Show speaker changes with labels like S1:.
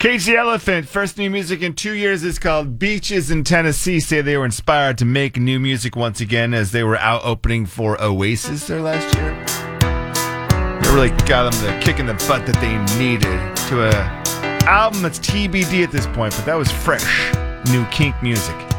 S1: Cage the Elephant, first new music in 2 years, is called Beaches in Tennessee. Say they were inspired to make new music once again as they were out opening for Oasis there last year. They really got them the kick in the butt that they needed to a album that's TBD at this point, but that was fresh, new Kink music.